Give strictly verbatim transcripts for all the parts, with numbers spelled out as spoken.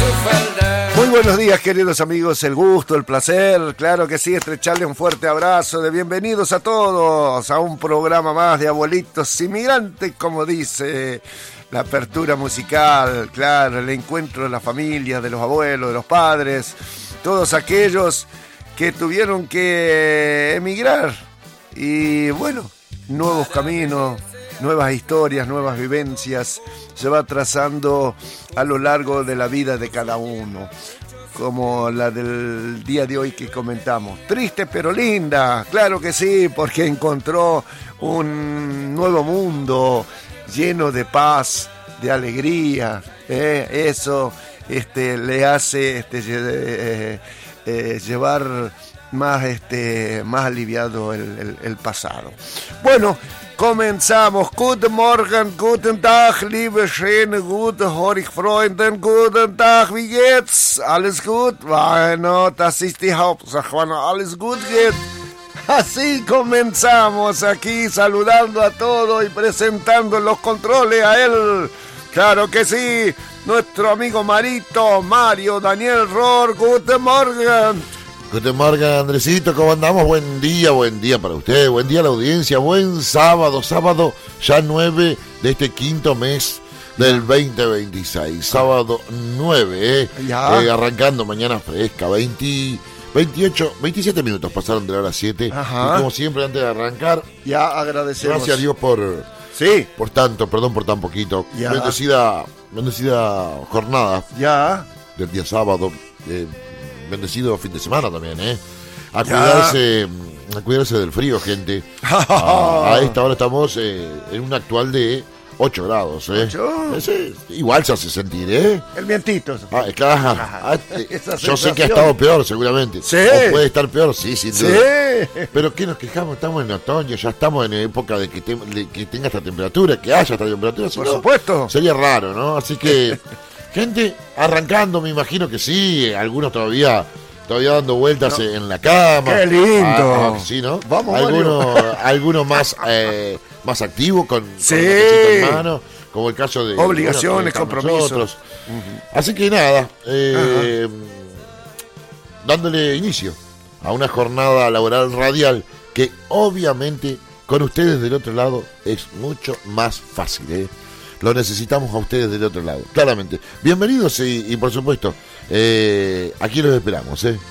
Muy buenos días, queridos amigos, el gusto, el placer, claro que sí, estrecharle un fuerte abrazo de bienvenidos a todos a un programa más de Abuelitos Inmigrantes, como dice la apertura musical, claro, el encuentro de la familia, de los abuelos, de los padres, todos aquellos que tuvieron que emigrar y bueno, nuevos caminos, nuevas historias, nuevas vivencias se va trazando a lo largo de la vida de cada uno, como la del día de hoy que comentamos. Triste pero linda, claro que sí, porque encontró un nuevo mundo lleno de paz, de alegría, ¿eh? Eso este, le hace este, eh, eh, llevar más, este, más aliviado el, el, el pasado. Bueno, comenzamos. Guten Morgen, guten Tag, liebe schöne, gute Horich-Freunden, guten Tag, wie geht's? Alles gut? Bueno, das ist die Hauptsache, bueno, alles gut geht. Así comenzamos aquí saludando a todos y presentando en los controles a él. Claro que sí, nuestro amigo Marito, Mario Daniel Rohr, guten Morgen. Guten Morgen, Andresito, ¿cómo andamos? Buen día, buen día para usted, buen día a la audiencia, buen sábado, sábado ya nueve de este quinto mes del veinte veintiséis, sábado nueve, ¿eh? Ya. Eh, arrancando mañana fresca, veinte, veintiocho, veintisiete minutos pasaron de la hora siete. Ajá. Y como siempre, antes de arrancar, ya agradecemos. Gracias a Dios por, sí. por tanto, perdón por tan poquito, ya. bendecida, bendecida jornada ya. del día sábado, eh, bendecido fin de semana también, ¿eh? A cuidarse, a cuidarse del frío, gente. A, a esta hora estamos eh, en un actual de ocho grados, ¿eh? Ese, igual se hace sentir, ¿eh? El vientito. Ah, claro. Ah, eh, yo sé que ha estado peor, seguramente. Sí. O puede estar peor, sí, sin duda. Sí. Pero ¿qué nos quejamos? Estamos en otoño, ya estamos en época de que, te, de que tenga esta temperatura, que haya esta temperatura. Por no, supuesto. Sería raro, ¿no? Así que... Gente arrancando, me imagino que sí, algunos todavía todavía dando vueltas no. en la cama. ¡Qué lindo! Ah, sí, ¿no? Vamos, algunos, algunos más eh, más activos con, sí. con en mano, como el caso de obligaciones, bueno, compromisos. Uh-huh. Así que nada, eh, dándole inicio a una jornada laboral radial que obviamente con ustedes del otro lado es mucho más fácil, ¿eh? Lo necesitamos a ustedes del otro lado, claramente. Bienvenidos y, y por supuesto, eh, aquí los esperamos, ¿eh?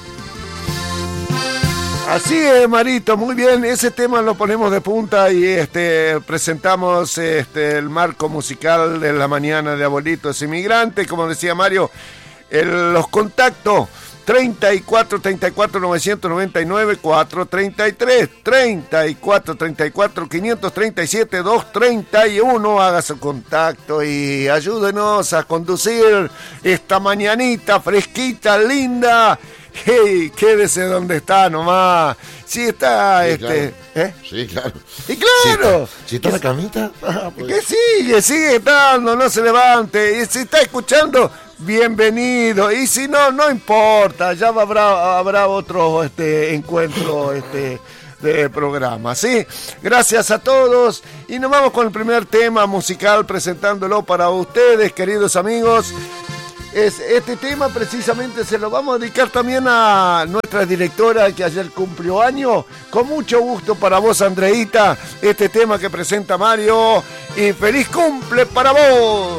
Así es, Marito, muy bien. Ese tema lo ponemos de punta y este presentamos este el marco musical de la mañana de Abuelitos Inmigrantes. Como decía Mario, el, los contactos treinta y cuatro, treinta y cuatro, novecientos noventa y nueve, cuatrocientos treinta y tres, treinta y cuatro, treinta y cuatro, quinientos treinta y siete, doscientos treinta y uno. Haga su contacto y ayúdenos a conducir esta mañanita fresquita, linda. Hey, quédese donde está nomás. Si está, sí, este. Claro. ¿eh? Sí, claro. Y claro. Si está, si está en la camita. Ah, pues. Que sigue, sigue estando, no se levante. Y si está escuchando, bienvenido. Y si no, no importa. Ya habrá, habrá otro este, encuentro este, de programa. ¿Sí? Gracias a todos. Y nos vamos con el primer tema musical presentándolo para ustedes, queridos amigos. Es, este tema precisamente se lo vamos a dedicar también a nuestra directora que ayer cumplió año. Con mucho gusto para vos, Andreita, este tema que presenta Mario. Y feliz cumple para vos.